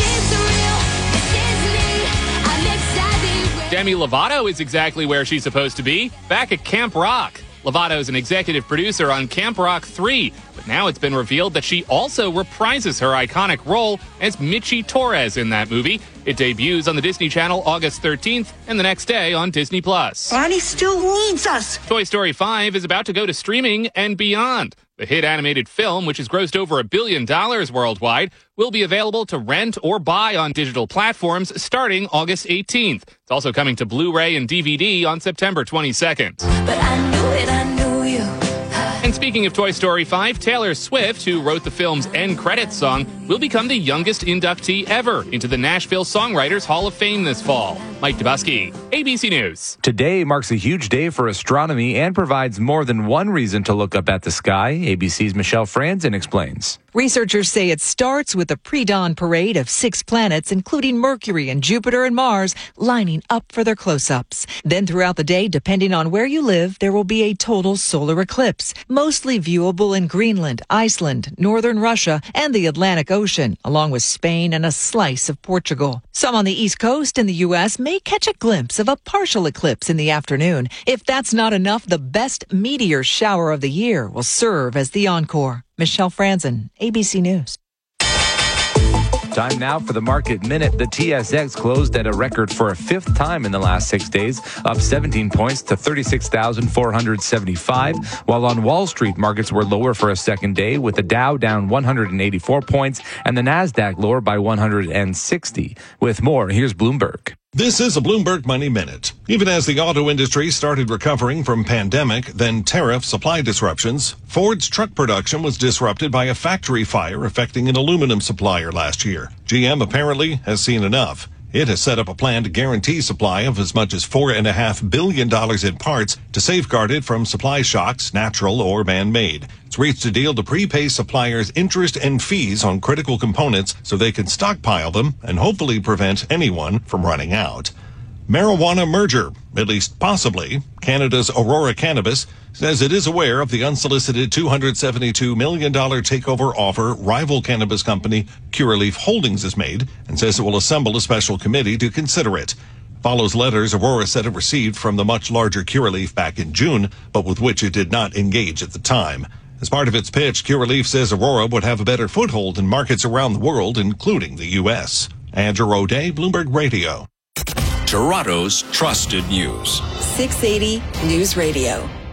Demi Lovato is exactly where she's supposed to be, back at Camp Rock. Lovato is an executive producer on Camp Rock three, but now it's been revealed that she also reprises her iconic role as Michi Torres in that movie. It debuts on the Disney Channel August thirteenth and the next day on Disney Plus. Bonnie still needs us. Toy Story five is about to go to streaming and beyond. The hit animated film, which has grossed over a billion dollars worldwide, will be available to rent or buy on digital platforms starting August eighteenth. It's also coming to Blu-ray and D V D on September twenty-second. But I knew it, I knew you. And speaking of Toy Story five, Taylor Swift, who wrote the film's end credits song, will become the youngest inductee ever into the Nashville Songwriters Hall of Fame this fall. Mike Dubusky, A B C News. Today marks a huge day for astronomy and provides more than one reason to look up at the sky. A B C's Michelle Franzen explains. Researchers say it starts with a pre-dawn parade of six planets, including Mercury and Jupiter and Mars, lining up for their close-ups. Then throughout the day, depending on where you live, there will be a total solar eclipse, mostly viewable in Greenland, Iceland, northern Russia, and the Atlantic Ocean, along with Spain and a slice of Portugal. Some on the East Coast in the U S may catch a glimpse of a partial eclipse in the afternoon. If that's not enough, the best meteor shower of the year will serve as the encore. Michelle Franzen, A B C News. Time now for the Market Minute. The T S X closed at a record for a fifth time in the last six days, up seventeen points to thirty-six thousand four hundred seventy-five, while on Wall Street, markets were lower for a second day, with the Dow down one hundred eighty-four points and the Nasdaq lower by one hundred sixty. With more, here's Bloomberg. This is a Bloomberg Money Minute. Even as the auto industry started recovering from pandemic, then tariff supply disruptions, Ford's truck production was disrupted by a factory fire affecting an aluminum supplier last year. G M apparently has seen enough. It has set up a plan to guarantee supply of as much as four point five billion dollars in parts to safeguard it from supply shocks, natural or man-made. It's reached a deal to prepay suppliers interest and fees on critical components so they can stockpile them and hopefully prevent anyone from running out. Marijuana merger, at least possibly. Canada's Aurora Cannabis says it is aware of the unsolicited two hundred seventy-two million dollars takeover offer rival cannabis company Curaleaf Holdings has made and says it will assemble a special committee to consider it. Follows letters Aurora said it received from the much larger Curaleaf back in June, but with which it did not engage at the time. As part of its pitch, Curaleaf says Aurora would have a better foothold in markets around the world, including the U S. Andrew O'Day, Bloomberg Radio. Toronto's trusted news. six eighty News Radio.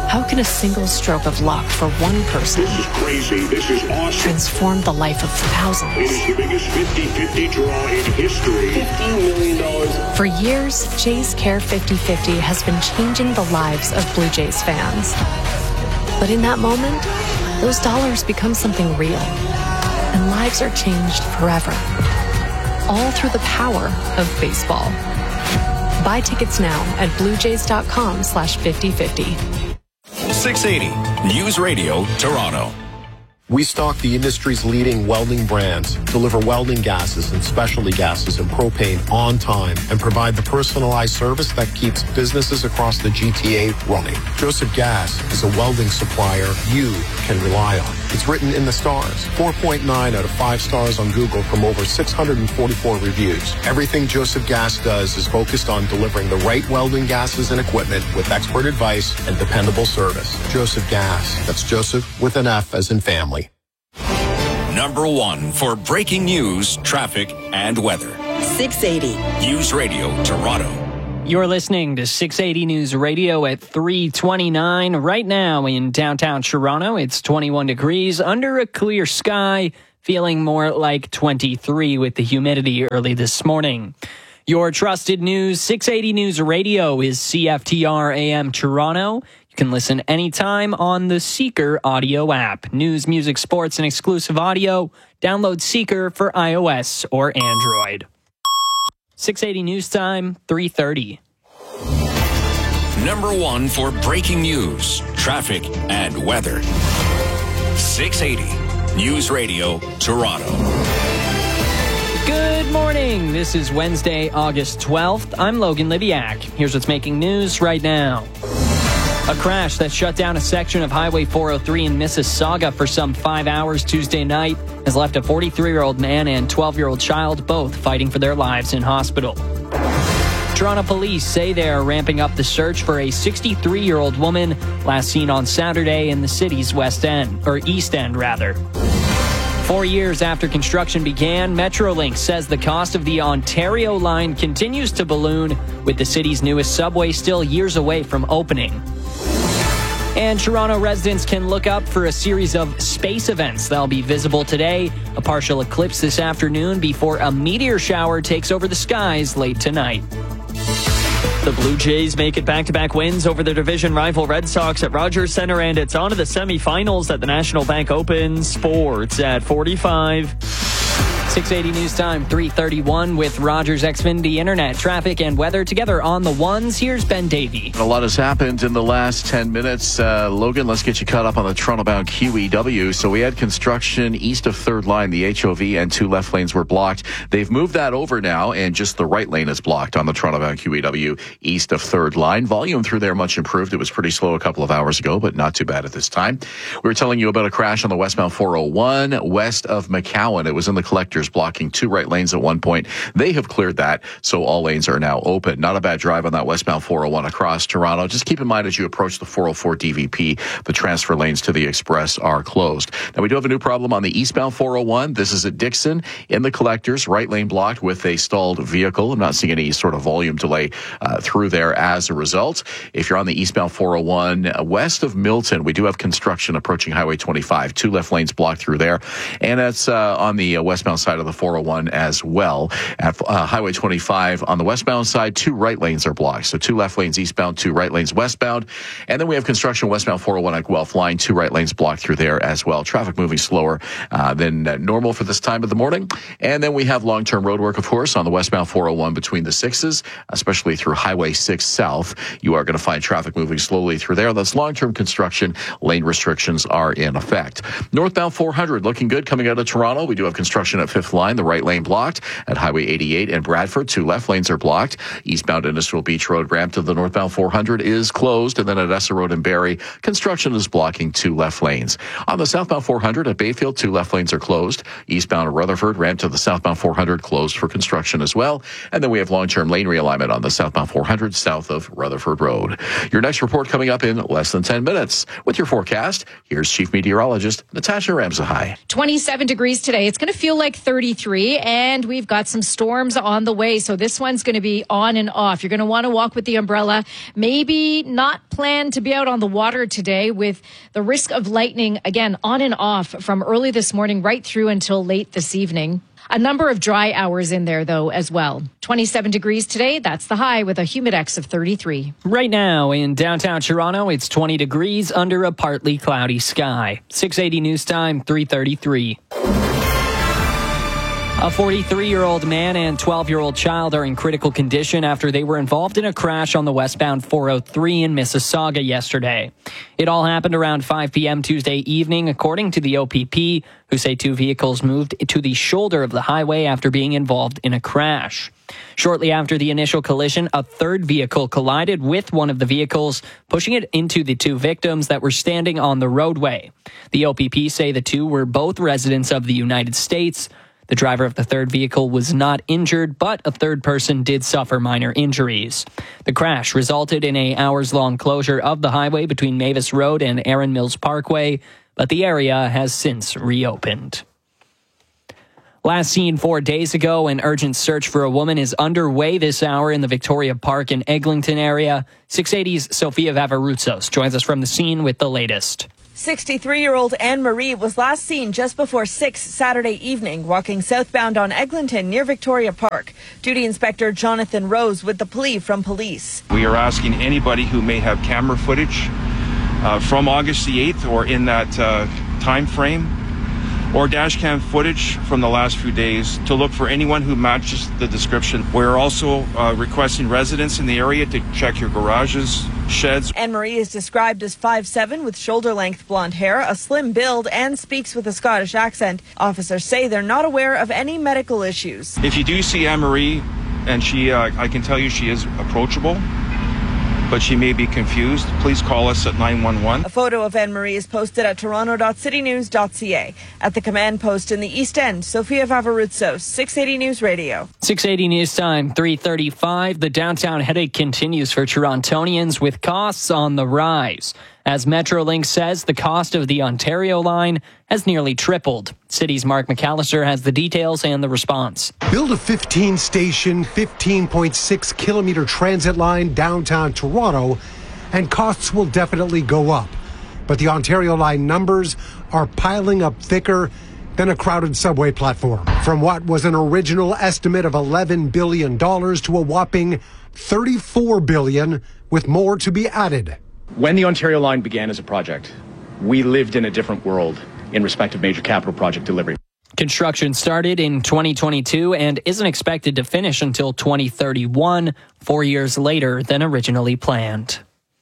How can a single stroke of luck for one person This is crazy. This is awesome. transform the life of thousands? It is the biggest fifty-fifty draw in history. fifteen million dollars. For years, Jays Care fifty fifty has been changing the lives of Blue Jays fans. But in that moment, those dollars become something real, and lives are changed forever. All through the power of baseball. Buy tickets now at bluejays.com slash 5050. six eighty News Radio, Toronto. We stock the industry's leading welding brands, deliver welding gases and specialty gases and propane on time, and provide the personalized service that keeps businesses across the G T A running. Joseph Gas is a welding supplier you can rely on. It's written in the stars. four point nine out of five stars on Google from over six hundred forty-four reviews. Everything Joseph Gas does is focused on delivering the right welding gases and equipment with expert advice and dependable service. Joseph Gas. That's Joseph with an F as in family. Number one for breaking news, traffic, and weather. six eighty News Radio, Toronto. You're listening to six eighty News Radio at three twenty-nine. Right now in downtown Toronto, it's twenty-one degrees under a clear sky, feeling more like twenty-three with the humidity early this morning. Your trusted news, six eighty News Radio is C F T R A M Toronto. You can listen anytime on the Seeker audio app. News, music, sports, and exclusive audio. Download Seeker for iOS or Android. six eighty News Time, three thirty. Number one for breaking news, traffic, and weather. six eighty News Radio, Toronto. Good morning. This is Wednesday, August twelfth. I'm Logan Libiak. Here's what's making news right now. A crash that shut down a section of Highway four oh three in Mississauga for some five hours Tuesday night has left a forty-three-year-old man and twelve-year-old child both fighting for their lives in hospital. Toronto police say they are ramping up the search for a sixty-three-year-old woman last seen on Saturday in the city's West End, or East End rather. Four years after construction began, Metrolinx says the cost of the Ontario line continues to balloon, with the city's newest subway still years away from opening. And Toronto residents can look up for a series of space events that'll be visible today, a partial eclipse this afternoon before a meteor shower takes over the skies late tonight. The Blue Jays make it back-to-back wins over their division rival Red Sox at Rogers Centre, and it's on to the semifinals at the National Bank Open. Sports at forty-five. six eighty News Time, three thirty-one with Rogers Xfinity Internet, traffic, and weather together on the ones. Here's Ben Davey. A lot has happened in the last ten minutes. Uh, Logan, let's get you caught up on the Toronto-bound Q E W. So we had construction east of third line. The H O V and two left lanes were blocked. They've moved that over now, and just the right lane is blocked on the Toronto-bound Q E W east of third line. Volume through there much improved. It was pretty slow a couple of hours ago, but not too bad at this time. We were telling you about a crash on the westbound four oh one west of McCowan. It was in the collectors, blocking two right lanes at one point. They have cleared that, so all lanes are now open. Not a bad drive on that westbound four oh one across Toronto. Just keep in mind as you approach the four oh four D V P, the transfer lanes to the Express are closed. Now, we do have a new problem on the eastbound four oh one. This is at Dixon in the collectors, right lane blocked with a stalled vehicle. I'm not seeing any sort of volume delay uh, through there as a result. If you're on the eastbound four oh one uh, west of Milton, we do have construction approaching Highway twenty-five. Two left lanes blocked through there. And that's uh, on the uh, westbound side of the four oh one as well. At uh, Highway twenty-five on the westbound side, two right lanes are blocked. So two left lanes eastbound, two right lanes westbound. And then we have construction westbound four oh one at Guelph Line, two right lanes blocked through there as well. Traffic moving slower uh, than uh, normal for this time of the morning. And then we have long-term road work, of course, on the westbound four oh one between the sixes, especially through Highway six South. You are going to find traffic moving slowly through there. That's long-term construction. Lane restrictions are in effect. Northbound four hundred looking good coming out of Toronto. We do have construction at Fifth Line, the right lane blocked. At Highway eighty-eight and Bradford, two left lanes are blocked. Eastbound Industrial Beach Road ramp to the northbound four hundred is closed. And then at Essa Road and Barrie, construction is blocking two left lanes. On the southbound four hundred at Bayfield, two left lanes are closed. Eastbound Rutherford ramp to the southbound four hundred closed for construction as well. And then we have long-term lane realignment on the southbound four hundred south of Rutherford Road. Your next report coming up in less than ten minutes. With your forecast, here's Chief Meteorologist Natasha Ramsahai. twenty-seven degrees today. It's going to feel like thirty-three, and we've got some storms on the way. So this one's going to be on and off. You're going to want to walk with the umbrella. Maybe not plan to be out on the water today with the risk of lightning, again, on and off from early this morning right through until late this evening. A number of dry hours in there, though, as well. twenty-seven degrees today. That's the high with a humidex of thirty-three. Right now in downtown Toronto, it's twenty degrees under a partly cloudy sky. six eighty news time, three thirty-three. A forty-three-year-old man and twelve-year-old child are in critical condition after they were involved in a crash on the westbound four oh three in Mississauga yesterday. It all happened around five p.m. Tuesday evening, according to the O P P, who say two vehicles moved to the shoulder of the highway after being involved in a crash. Shortly after the initial collision, a third vehicle collided with one of the vehicles, pushing it into the two victims that were standing on the roadway. The O P P say the two were both residents of the United States. The driver of the third vehicle was not injured, but a third person did suffer minor injuries. The crash resulted in a hours-long closure of the highway between Mavis Road and Erin Mills Parkway, but the area has since reopened. Last seen four days ago, an urgent search for a woman is underway this hour in the Victoria Park and Eglinton area. six eighty's Sofia Vavarutsos joins us from the scene with the latest. sixty-three-year-old Anne-Marie was last seen just before six Saturday evening, walking southbound on Eglinton near Victoria Park. Duty Inspector Jonathan Rose with the plea from police. We are asking anybody who may have camera footage uh, from August the eighth or in that uh, time frame, or dash cam footage from the last few days, to look for anyone who matches the description. We're also uh, requesting residents in the area to check your garages, sheds. Anne-Marie is described as five seven with shoulder-length blonde hair, a slim build, and speaks with a Scottish accent. Officers say they're not aware of any medical issues. If you do see Anne-Marie, and she, uh, I can tell you she is approachable, but she may be confused, please call us at nine one one. A photo of Anne-Marie is posted at toronto dot city news dot c a. At the command post in the East End, Sofia Vavarutsos, six eighty News Radio. six eighty News Time, three thirty-five. The downtown headache continues for Torontonians with costs on the rise. As Metrolink says, the cost of the Ontario line has nearly tripled. City's Mark McAllister has the details and the response. Build a fifteen-station, fifteen point six kilometer transit line downtown Toronto, and costs will definitely go up. But the Ontario line numbers are piling up thicker than a crowded subway platform. From what was an original estimate of eleven billion dollars to a whopping thirty-four billion dollars, with more to be added. When the Ontario line began as a project, we lived in a different world in respect of major capital project delivery. Construction started in twenty twenty-two and isn't expected to finish until twenty thirty-one, four years later than originally planned.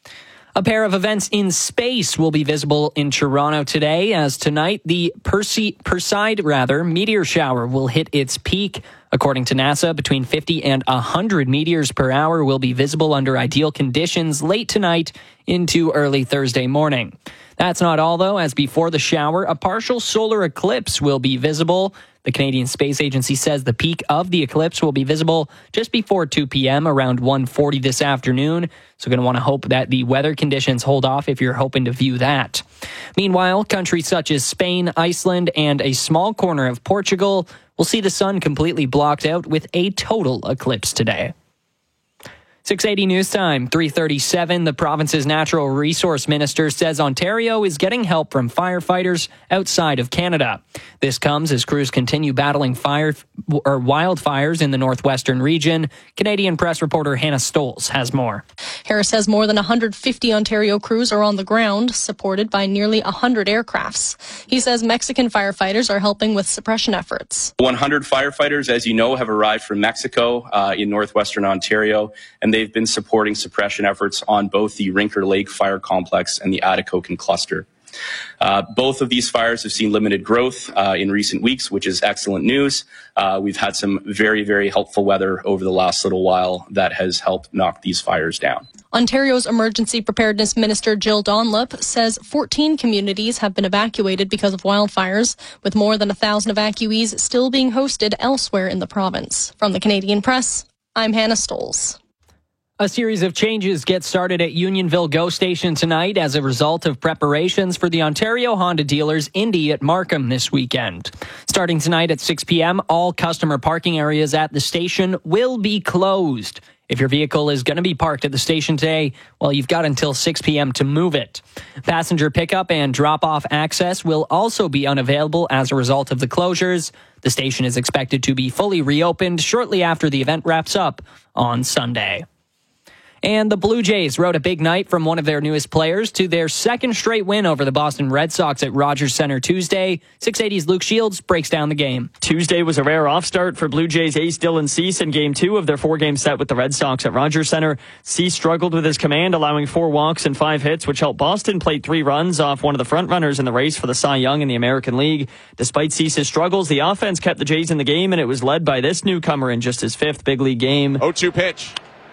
A pair of events in space will be visible in Toronto today, as tonight the Perse- Perseid rather meteor shower will hit its peak. According to NASA, between fifty and one hundred meteors per hour will be visible under ideal conditions late tonight into early Thursday morning. That's not all, though, as before the shower, a partial solar eclipse will be visible. The Canadian Space Agency says the peak of the eclipse will be visible just before two p.m., around one forty this afternoon. So going to want to hope that the weather conditions hold off if you're hoping to view that. Meanwhile, countries such as Spain, Iceland, and a small corner of Portugal will see the sun completely blocked out with a total eclipse today. six eighty News Time, three thirty-seven. The province's natural resource minister says Ontario is getting help from firefighters outside of Canada. This comes as crews continue battling fire or wildfires in the northwestern region. Canadian press reporter Hannah Stoles has more. Harris says more than one hundred fifty Ontario crews are on the ground, supported by nearly one hundred aircrafts. He says Mexican firefighters are helping with suppression efforts. one hundred firefighters, as you know, have arrived from Mexico uh, in northwestern Ontario, and they've been supporting suppression efforts on both the Rinker Lake Fire Complex and the Atikokan Cluster. Uh, both of these fires have seen limited growth uh, in recent weeks, which is excellent news. Uh, we've had some very, very helpful weather over the last little while that has helped knock these fires down. Ontario's Emergency Preparedness Minister Jill Donlop says fourteen communities have been evacuated because of wildfires, with more than one thousand evacuees still being hosted elsewhere in the province. From the Canadian Press, I'm Hannah Stoles. A series of changes get started at Unionville GO Station tonight as a result of preparations for the Ontario Honda Dealers Indy at Markham this weekend. Starting tonight at six p.m., all customer parking areas at the station will be closed. If your vehicle is going to be parked at the station today, well, you've got until six p.m. to move it. Passenger pickup and drop-off access will also be unavailable as a result of the closures. The station is expected to be fully reopened shortly after the event wraps up on Sunday. And the Blue Jays rode a big night from one of their newest players to their second straight win over the Boston Red Sox at Rogers Center Tuesday. six eighty's Luke Shields breaks down the game. Tuesday was a rare off start for Blue Jays ace Dylan Cease in game two of their four-game set with the Red Sox at Rogers Center. Cease struggled with his command, allowing four walks and five hits, which helped Boston plate three runs off one of the frontrunners in the race for the Cy Young in the American League. Despite Cease's struggles, the offense kept the Jays in the game, and it was led by this newcomer in just his fifth big league game. oh two pitch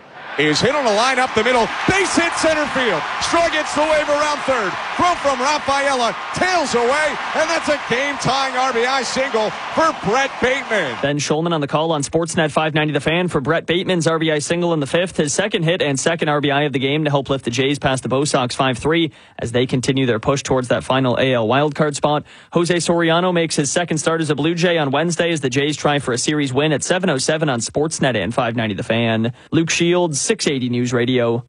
is hit on a line up the middle. Base hit center field. Straw gets the wave around third. Throw from Rafaela. Tails away. And that's a game-tying R B I single for Brett Bateman. Ben Schulman on the call on Sportsnet five ninety The Fan for Brett Bateman's R B I single in the fifth. His second hit and second R B I of the game to help lift the Jays past the Bo Sox five three as they continue their push towards that final A L wildcard spot. Jose Soriano makes his second start as a Blue Jay on Wednesday as the Jays try for a series win at seven oh seven on Sportsnet and five ninety The Fan. Luke Shields, six eighty News Radio.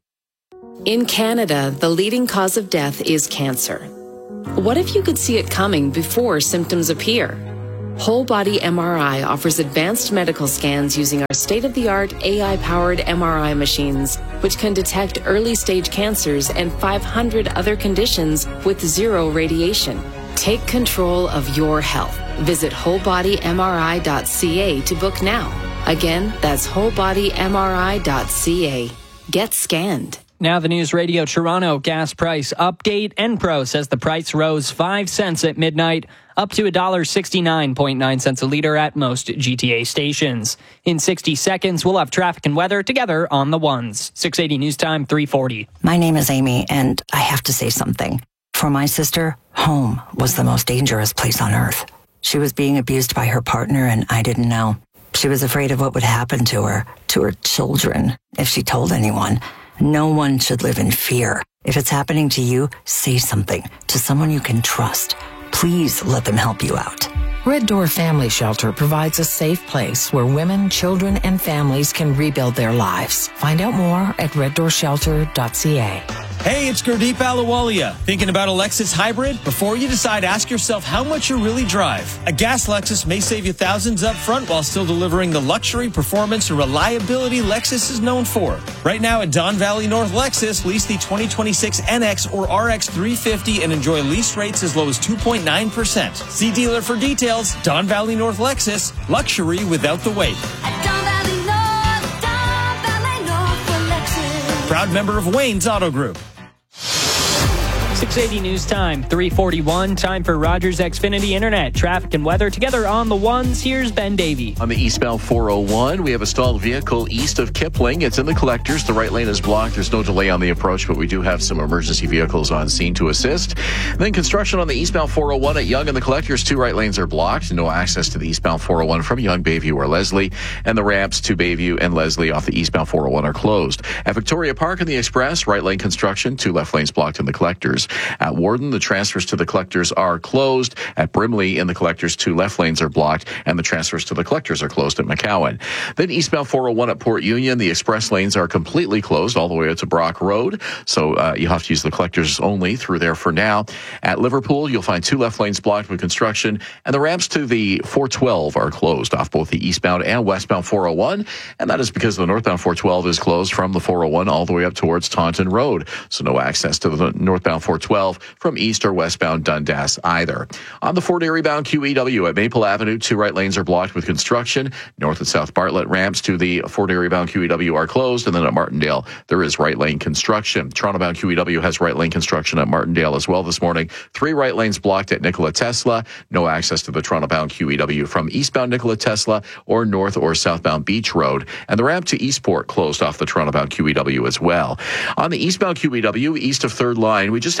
In Canada, the leading cause of death is cancer. What if you could see it coming before symptoms appear? Whole Body M R I offers advanced medical scans using our state-of-the-art A I-powered M R I machines, which can detect early-stage cancers and five hundred other conditions with zero radiation. Take control of your health. Visit whole body M R I dot C A to book now. Again, that's whole body M R I dot C A. Get scanned. Now the News Radio Toronto gas price update. Enpro says the price rose five cents at midnight, up to one dollar sixty-nine point nine cents a liter at most G T A stations. In sixty seconds, we'll have traffic and weather together on the ones. six eighty News Time, three forty. My name is Amy, and I have to say something. For my sister, home was the most dangerous place on earth. She was being abused by her partner, and I didn't know. She was afraid of what would happen to her, to her children, if she told anyone. No one should live in fear. If it's happening to you, say something to someone you can trust. Please let them help you out. Red Door Family Shelter provides a safe place where women, children, and families can rebuild their lives. Find out more at red door shelter dot C A. Hey, it's Gurdeep Ahluwalia. Thinking about a Lexus hybrid? Before you decide, ask yourself how much you really drive. A gas Lexus may save you thousands up front while still delivering the luxury, performance, and reliability Lexus is known for. Right now at Don Valley North Lexus, lease the twenty twenty-six N X or R X three fifty and enjoy lease rates as low as two point nine percent. See dealer for details. Don Valley North Lexus, luxury without the wait. Proud member of Wayne's Auto Group. six eighty News Time, three forty-one. Time for Rogers Xfinity Internet. Traffic and weather together on the ones. Here's Ben Davey. On the eastbound four oh one, we have a stalled vehicle east of Kipling. It's in the collectors. The right lane is blocked. There's no delay on the approach, but we do have some emergency vehicles on scene to assist. Then construction on the eastbound four oh one at Yonge and the collectors. Two right lanes are blocked. No access to the eastbound four oh one from Yonge, Bayview, or Leslie. And the ramps to Bayview and Leslie off the eastbound four oh one are closed. At Victoria Park and the Express, right lane construction. Two left lanes blocked in the collectors. At Warden, the transfers to the collectors are closed. At Brimley, in the collectors, two left lanes are blocked, and the transfers to the collectors are closed at McCowan. Then eastbound four oh one at Port Union, the express lanes are completely closed all the way out to Brock Road, so uh, you have to use the collectors only through there for now. At Liverpool, you'll find two left lanes blocked with construction, and the ramps to the four twelve are closed off both the eastbound and westbound four oh one, and that is because the northbound four twelve is closed from the four oh one all the way up towards Taunton Road, so no access to the northbound four twelve from east or westbound Dundas either. On the Fort Erie bound Q E W at Maple Avenue, two right lanes are blocked with construction. North and South Bartlett ramps to the Fort Erie bound Q E W are closed, and then at Martindale, there is right lane construction. Toronto bound Q E W has right lane construction at Martindale as well this morning. Three right lanes blocked at Nikola Tesla. No access to the Toronto bound Q E W from eastbound Nikola Tesla or north or southbound Beach Road. And the ramp to Eastport closed off the Toronto bound Q E W as well. On the eastbound Q E W, east of third line, we just have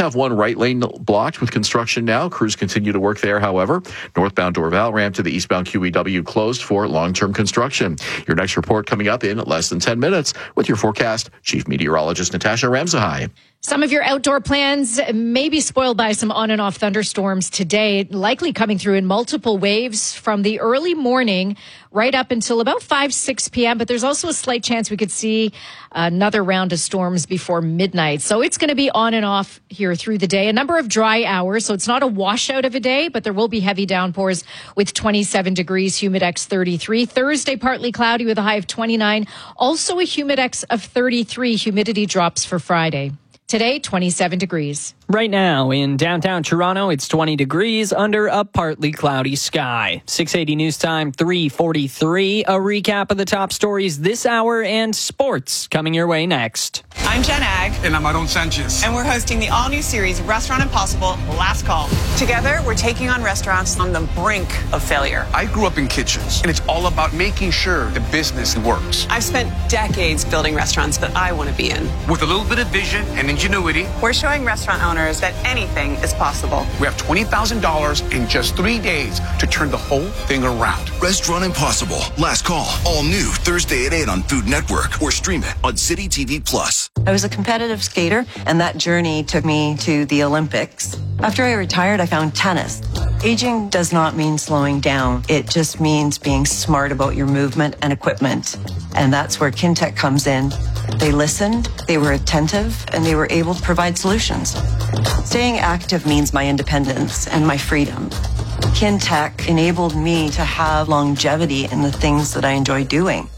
have one right lane blocked with construction now. Crews continue to work there, however. Northbound Dorval ramp to the eastbound Q E W closed for long-term construction. Your next report coming up in less than ten minutes with your forecast, Chief Meteorologist Natasha Ramsahai. Some of your outdoor plans may be spoiled by some on and off thunderstorms today, likely coming through in multiple waves from the early morning right up until about five, six p.m. But there's also a slight chance we could see another round of storms before midnight. So it's going to be on and off here through the day. A number of dry hours. So it's not a washout of a day, but there will be heavy downpours with twenty-seven degrees, Humidex thirty-three. Thursday, partly cloudy with a high of twenty-nine. Also a Humidex of thirty-three. Humidity drops for Friday. Today, twenty-seven degrees. Right now in downtown Toronto, it's twenty degrees under a partly cloudy sky. six eighty News Time, three forty-three. A recap of the top stories this hour and sports coming your way next. I'm Jen Ag. And I'm Aaron Sanchez. And we're hosting the all-new series Restaurant Impossible, Last Call. Together, we're taking on restaurants on the brink of failure. I grew up in kitchens, and it's all about making sure the business works. I've spent decades building restaurants that I want to be in. With a little bit of vision and ingenuity, we're showing restaurant owners that anything is possible. We have twenty thousand dollars in just three days to turn the whole thing around. Restaurant Impossible, Last Call, all new Thursday at eight on Food Network or stream it on City T V Plus. I was a competitive skater, and that journey took me to the Olympics. After I retired, I found tennis. Aging does not mean slowing down. It just means being smart about your movement and equipment. And that's where Kintec comes in. They listened, they were attentive, and they were able to provide solutions. Staying active means my independence and my freedom. Kintec enabled me to have longevity in the things that I enjoy doing.